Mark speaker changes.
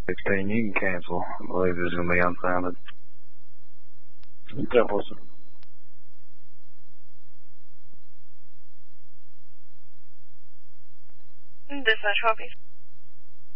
Speaker 1: 16, you can cancel. I believe this is going to be unfounded.
Speaker 2: Yeah, awesome.
Speaker 3: Dispatch copies.